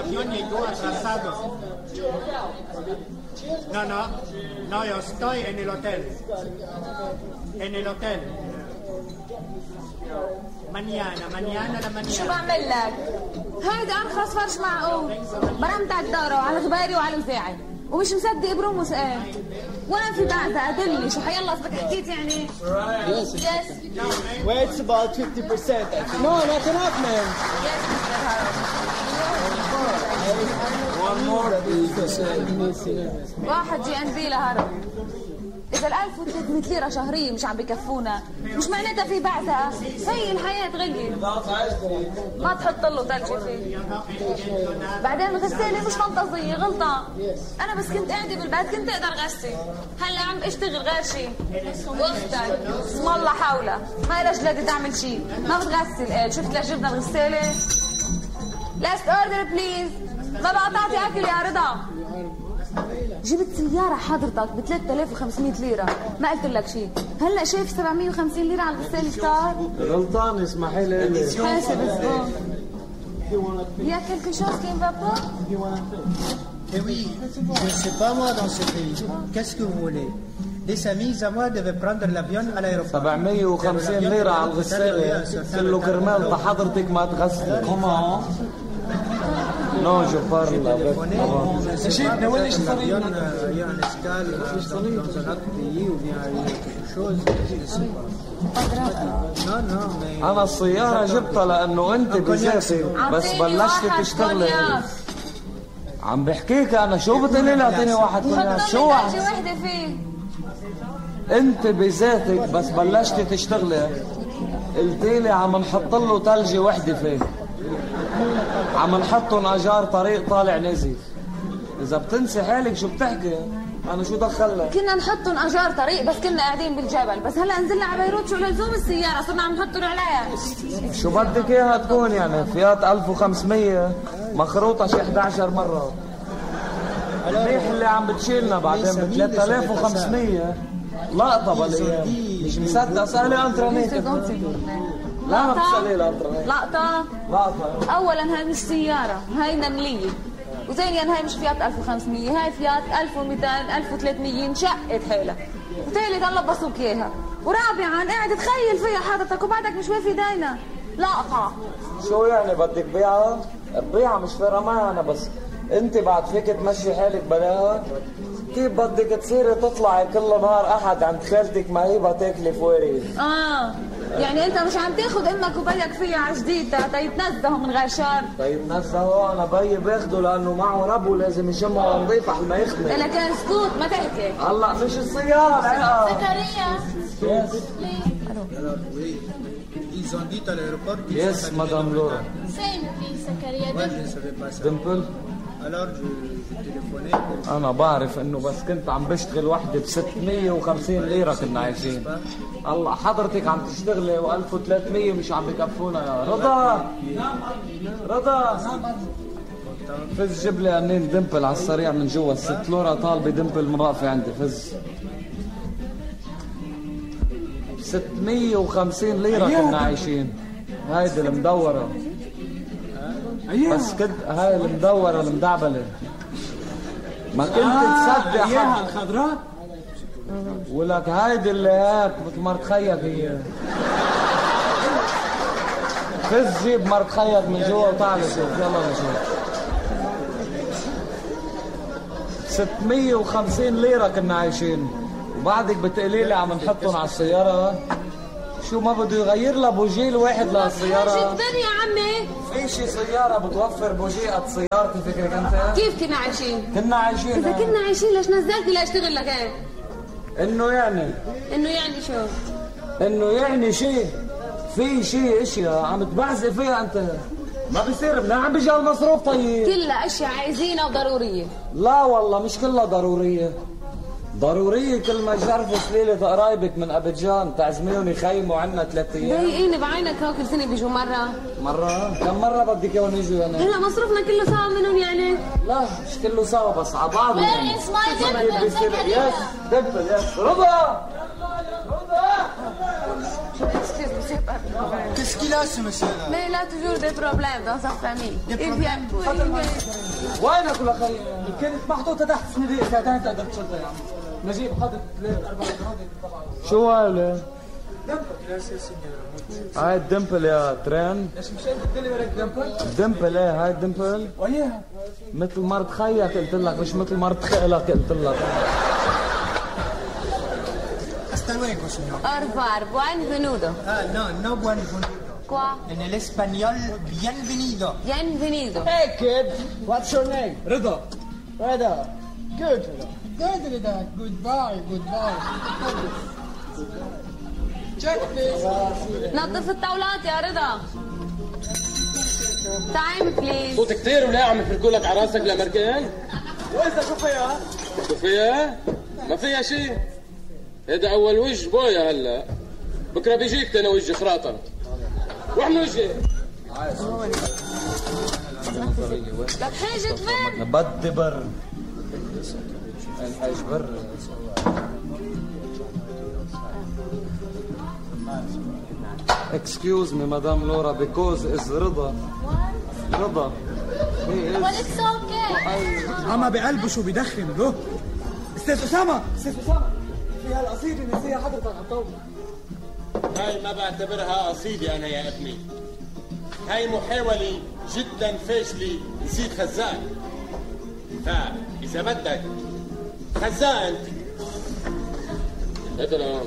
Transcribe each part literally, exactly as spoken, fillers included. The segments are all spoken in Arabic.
avión llegó atrasado. No, no, no, yo estoy en el hotel. En el hotel. Mañana, mañana la mañana. شو بعمل لك؟ هيدا أرخص فرش معقول. برمت على الدارة وعلى خباري وعلى وزاعي. ومش مصدق بروموس ايه وين في بعزة ادلي شو حيلا قصدك حكيت يعني Yes. Yes. Well, it's about fifty percent. No, not enough, man. Yes, Mister Harold. One more, please. واحد جي ان بي لهرب. إذا ال ألف وثلاثمية ليرة شهرية مش عم بكفونا مش معناتها في بعزة. هي الحياة غلي ما تحط له ثلج فيه. بعدين الغسالة مش فانتازية غلطة. أنا بس كنت قاعدة بالبيت كنت أقدر غسل. هلا عم اشتغل غير شيء. وقفتك اسم الله حولها ما إلها جلادة تعمل شيء ما بتغسل. ايه شفت ليش جبنا الغسالة؟ Last order please. ما بقى تعطي أكل يا رضا. جبت سيارة حضرتك ب ثلاثة آلاف وخمسمية ليرة ما قلت لك شيء. هلا شايف سبعمية وخمسين ليرة على الغسالة كتار؟ غلطان اسمحي لي. حاسب اسبوع. يا quelque chose qui ne va pas? Eh oui, je ne sais pas moi dans ce pays. Qu'est-ce que vous voulez? Des amis à moi devaient prendre l'avion à l'aéroport. سبعمية وخمسين ليرة على الغسالة كله كرمال حضرتك ما تغسلي. Comment? Non, je parle avec Je sais pas, peut-être l'avion a eu un escale dans un autre pays ou bien a eu quelque chose. Je sais pas. Non, non, mais... أنا السيارة جبتها لأنه أنت بذاتك بس بلشت تشتغلي. عم بحكيك أنا شو بتقولي لي أعطيني واحد كونياك؟ شو واحد؟ وحدة فيه. أنت بذاتك بس بلشت تشتغلي قلتي لي عم نحط له ثلجة وحدة فيه. عم نحطهم اجار طريق طالع نازل. اذا بتنسي حالك شو بتحكي؟ انا شو دخلك؟ كنا نحطهم اجار طريق بس كنا قاعدين بالجبل بس هلا نزلنا على بيروت شو لزوم السياره صرنا عم نحطهم عليها. شو بدك اياها تكون يعني فيات ألف وخمسمية مخروطه شي إحدى عشر مره. منيح اللي عم بتشيلنا بعدين ب ثلاثة آلاف وخمسمية لقطه بالايام. مش مصدق سالي انترنت. لا ما بتسالي الانترنت. لقطه لقطه. اولا هاي مش سياره هاي نمليه وثانيا هاي مش فيات ألف وخمسمية هاي فيات ألف ومئتين ألف وثلاثمية انشقت حيلها. وثالثا لبسوك اياها ورابعا قاعد تخيل فيها حضرتك وبعدك مش وافي داينا. لقطه. شو يعني بدك بيعها؟ بيعها مش فارقه معي انا بس انت بعد فيك تمشي حالك بلاها؟ كيف بدك تصيري تطلعي كل نهار احد عند خالتك معيبه تاكلي فوارغ؟ اه يعني انت مش عم تاخذ امك وبيك فيها على جديد تيتنزهوا من غير شر. تيتنزهوا؟ انا بيي باخده لانه معه رب ولازم يشمه نظيف على ما يخدم. لكن سكوت ما تحكي. هلا مش السياره العقه. زكريا. Ils ont dit à l'aéroport qu'ils Yes, Madame Laura. فين في سكريا؟ Moi, je ne savais pas ça. دمبل. Alors, je, je téléphonais. أنا بعرف إنه بس كنت عم بشتغل وحدة ب ستمية وخمسين ليرة كنا عايشين. الله حضرتك عم تشتغلي وألف وثلاثمية مش عم بكفونا يا رضا. رضا. فز جيب لي قنين دمبل على السريع من جوا. الست لورا طالبة دمبل مرافة عندي. فز. ستمية وخمسين ليرة كنا عايشين. هايدي المدورة. بس كنت هاي المدورة المدعبلة ما كنت تصدق حد. اياها الخضراء ولك هايدي اللي هيك مثل مرت خيك هي. فز جيب مرت خيك من جوا وطالع شوف. يلا نشوف. ستمية وخمسين ليرة كنا عايشين وبعدك بتقولي لي عم نحطهم على السيارة. شو ما بده يغير لها بوجيه واحد للسيارة؟ جدا يا عمي. في شي سيارة بتوفر بوجيه قد سيارتي فكرك انت؟ كيف كنا عايشين؟ كنا عايشين. اذا كنا عايشين ليش نزلتني لاشتغل لك هيك؟ انه يعني انه يعني شو؟ انه يعني شيء في شيء اشياء عم تبعزق فيها انت ما بصير. بدنا عم بيجي المصروف. طيب كلها اشياء عايزينها وضروريه. لا والله مش كلها ضروريه. ضروريه كل ما جرفوا ليله قرايبك من ابيجان تعزميهم يخيموا عنا ثلاث ايام. ضايقيني بعينك هو كل سنه بيجوا مره. مره؟ كم مره بدك اياهم يجوا يعني؟ هلا مصروفنا كله سوا منهم يعني؟ لا مش كله سوا بس على بعض يعني. Where is my dimple? يس دبل. يس رضا. رضا. شو Qu'est-ce qu'il a ce monsieur là? Mais il a toujours des problèmes dans sa famille. Des Il problèmes? vient. وينك ولا خي؟ كانت محطوطة تحت صندوق ساعتين تقدر تشدها يا عم. نجيب حاطط ثلاث أربع جرادة. شو هلا؟ هاي الدمبل يا ترين. ليش مش قلت لي ولك دمبل؟ دمبل ايه هاي الدمبل. وياها مثل مرت خيك قلت لك مش مثل مرت خيلك قلت لك. Hasta luego, señor. Au revoir, buonvenuto. Ah, no, no buonvenuto. Quoi? En el español, bienvenido. Bienvenido. Hey kid, what's your name? رضا. Reda. Good, Reda. Good, Reda. Goodbye, goodbye. Check please. نظف الطاولات يا رضا. Time please. صوت كتير ولا عم يفرقوا لك على راسك الامريكان؟ وإذا شو فيها؟ شو فيها؟ ما فيها شيء. هذا أول وجه بويا هلا. بكره بيجيك تاني وجه خراطة. روح من وجهي. لك حاجة فين؟ بدي بر. الحاج بر. Excuse me, Madame Laura, because it's رضا. رضا. Well, it's okay. عما بقلبه شو بدخن له. استاذ اسامه، استاذ اسامه. في هالقصيده نسيها حضرتك على الطاوله. هاي ما بعتبرها قصيدة أنا يا ابني. هاي محاولة جدا فاشلة نسيت خزان. فإذا بدك خزان هات العون.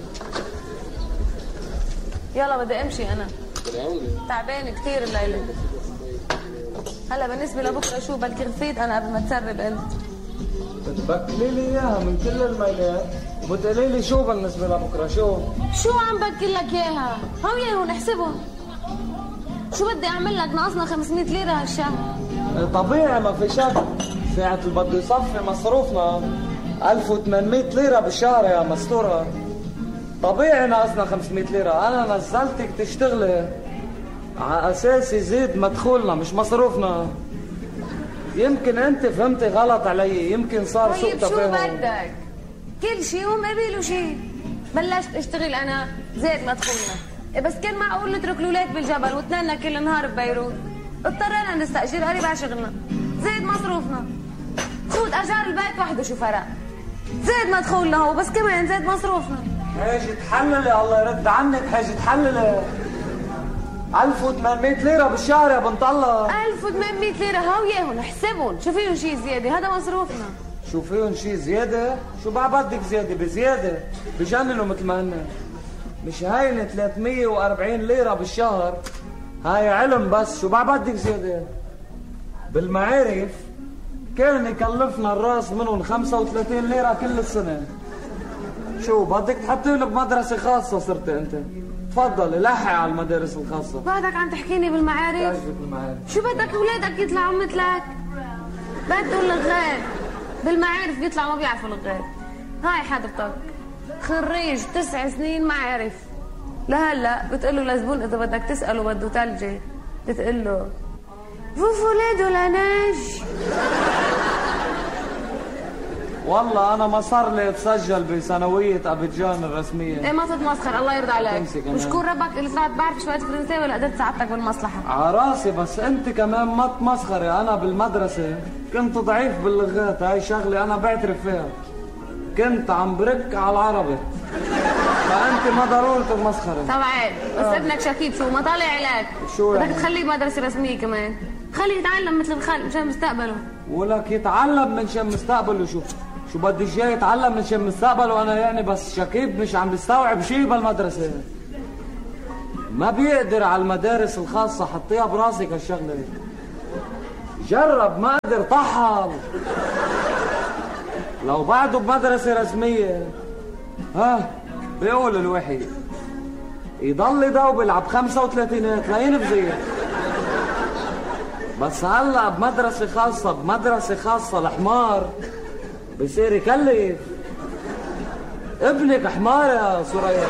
يلا بدي امشي انا. العون. تعبانة كثير الليلة. هلا بالنسبة لبكره شو بلكي رفيت انا قبل ما تسرب قلت. بتبكلي لي اياها من كل الميلات وبتقولي لي شو بالنسبة لبكره شو؟ شو عم بكي لك اياها؟ هو ياهو نحسبهم. شو بدي اعمل لك ناقصنا خمسمية ليرة هالشهر. طبيعي ما في شك. ساعة اللي بده يصفي مصروفنا ألف وثمانمية ليرة بالشهر يا مستورة. طبيعي ناقصنا خمسمية ليرة. أنا نزلتك تشتغلي على أساس يزيد مدخولنا مش مصروفنا. يمكن أنت فهمتي غلط علي، يمكن صار سوء طيب شو تفاهم. بدك؟ كل شيء ومقابله شيء. بلشت اشتغل أنا زيد مدخولنا. بس كان معقول نترك الولاد بالجبل وتننا كل نهار ببيروت. اضطرينا نستأجر قريب على شغلنا. زيد مصروفنا. فوت أجار البيت وحده شو فرق. زيد مدخولنا هو بس كمان زيد مصروفنا. حاجة تحللي الله يرد عنك. حاجة تحللي ألف وثمانمية ليرة بالشهر يا بنت الله. ألف وثمانمية ليرة هاو ياهن احسبهم. شو فيهم شيء زيادة؟ هذا مصروفنا. شو فيهم شيء زيادة؟ شو بقى بدك زيادة بزيادة؟ بجننوا مثل ما هن. مش هينة ثلاثمية وأربعين ليرة بالشهر. هاي علم بس شو بقى بدك زيادة؟ بالمعارف كان يكلفنا الراس منهم خمسة وثلاثين ليرة كل السنة. شو بدك تحطي لك مدرسة خاصة صرت انت؟ تفضلي لحقي على المدارس الخاصة. بعدك عم تحكيني بالمعارف؟ تعجبك المعارف. شو بدك اولادك يطلعوا مثلك؟ بدوا الغير. بالمعارف بيطلعوا ما بيعرفوا الغير. هاي حضرتك خريج تسع سنين معارف. لهلا بتقول له لزبون اذا بدك تساله بده ثلجه بتقول له فو فولادو لاناج. والله انا ما صار لي اتسجل بثانوية ابيجان الرسمية. ايه ما تتمسخر الله يرضى عليك. تمسك وشكون ربك اللي طلعت بعرف شوية فرنساوي ولا قدرت ساعدتك بالمصلحة. على راسي بس انت كمان ما تمسخري. انا بالمدرسة كنت ضعيف باللغات. هاي شغلة انا بعترف فيها. كنت عم برك على العربي. فانت ما ضروري تتمسخري. طبعا بس آه. ابنك شكيب شو ما طالع عليك. شو يعني؟ بدك تخليه مدرسة رسمية كمان. خليه يتعلم مثل الخلق مشان مستقبله. ولك يتعلم من شان مستقبله. شو شو بدي اياه يتعلم من شان مستقبله. وانا يعني بس شكيب مش عم بيستوعب شيء بالمدرسة. ما بيقدر على المدارس الخاصة. حطيها براسك هالشغلة. جرب ما قدر طحل. لو بعده بمدرسة رسمية ها بيقول الواحد يضل يضوب يلعب خمسة وثلاثينات لا ينفذ. بس هلا بمدرسة خاصة بمدرسة خاصة الحمار بصير يكلف. ابنك حمار يا سوريا.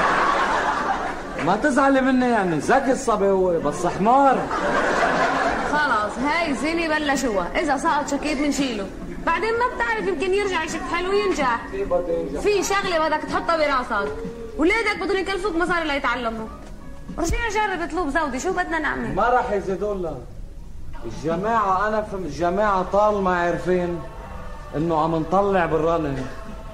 ما تزعلي مني يعني ذكي الصبي هو بس حمار. خلاص هاي زيني بلشوها. اذا سقط شكيت بنشيله. بعدين ما بتعرف يمكن يرجع يشك حلو وينجح. في بده ينجح. في شغله بدك تحطها براسك. ولادك بدهم يكلفوك مصاري ليتعلموا. رجعنا نجرب طلوب زودي، شو بدنا نعمل؟ ما راح يزيدوا لنا الجماعة. أنا في الجماعة طالما عارفين إنه عم نطلع بالرنة،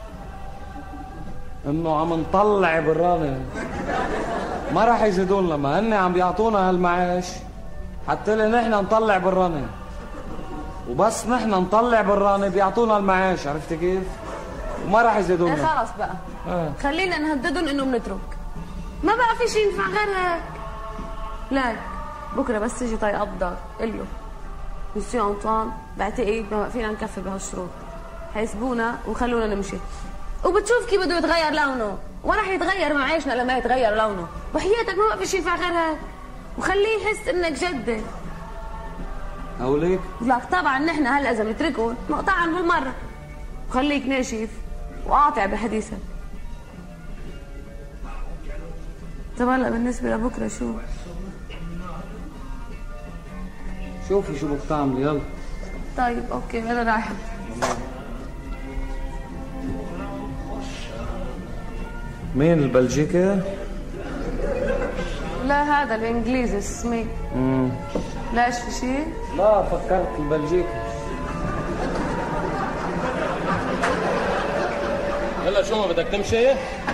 إنه عم نطلع بالرنة، ما راح يزيدوا لنا. ما هن عم بيعطونا هالمعاش حتى لي نحن نطلع بالرنة، وبس نحن نطلع بالرنة بيعطونا المعاش. عرفت كيف؟ وما راح يزيدوا لنا. خلص بقى آه. خلينا نهددهم إنه بنترك، ما بقى في شيء ينفع غير هيك. لك بكره بس تيجي طي قبضك قل له مسيو أنطوان بعتقد ما بقى فينا نكفي بهالشروط، حيسبونا وخلونا نمشي. وبتشوف كيف بده يتغير لونه، ولا حيتغير معيشنا لما يتغير لونه. وحياتك ما بقى في شيء ينفع غير هيك، وخليه يحس انك جدة. هوليك؟ لك طبعا نحن هلا اذا بنتركهم نقطعهم بالمره، وخليك ناشف وقاطع بحديثك. طب هلا بالنسبه لبكره شو؟ شوفي شو بدك تعملي. يلا طيب اوكي انا رايحه. مين البلجيكي؟ لا هذا الانجليزي اسمي. امم ليش في شيء؟ لا فكرت البلجيكي. هلا شو ما بدك تمشي؟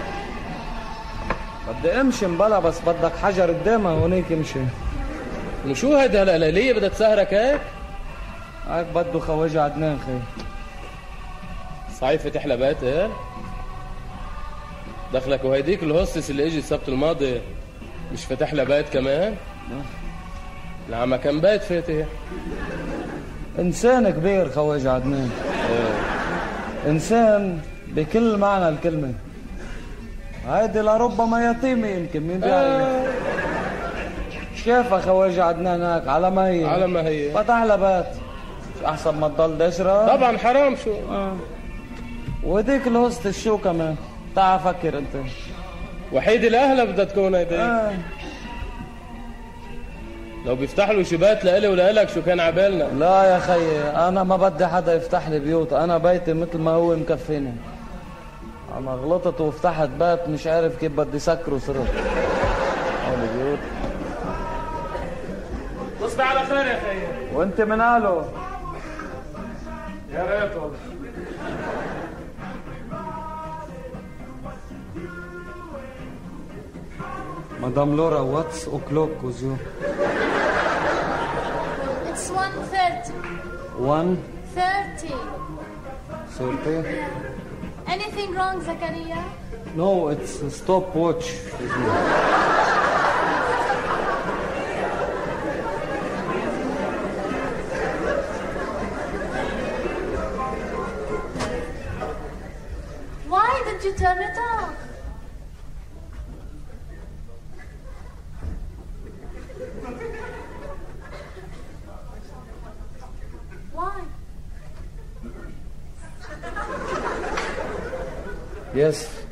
بدي امشي مبلا، بس بدك حجر قدامها هونيك امشي. شو هيدا هلا ليلية بدها تسهرك هيك؟ هيك بده خواجة عدنان خي. صحيح فتح لها بيت ايه؟ دخلك وهيديك الهوستس اللي اجي السبت الماضي مش فتح لها بيت كمان؟ لا ما كان بيت فاتح. انسان كبير خواجة عدنان. ايه. انسان بكل معنى الكلمة. هيدي لربما يتيمة يمكن، مين بيعرف؟ آه. شافها خواجة عدنان هيك على ما هي على ما هي فتح لها بيت. احسن ما تضل دشرة. طبعا حرام شو. اه وديك الهوستس شو كمان؟ تعال فكر انت. وحيدة لاهلها بدها تكون هيدي. آه. لو بيفتح له شبات لإلي ولإلك شو كان عبالنا. لا يا خيي انا ما بدي حدا يفتح لي بيوت، انا بيتي مثل ما هو مكفيني. انا غلطت وفتحت بيت مش عارف كيف بدي سكره صرت. هول بيوت. تصبح على خير يا خيي. وانت من قاله؟ يا ريت والله. Madame Laura, what's o'clock with you? It's one thirty. One Thirty. thirty? Anything wrong, Zakaria? No, it's a stopwatch with me. Why did you turn it off? Why? Yes.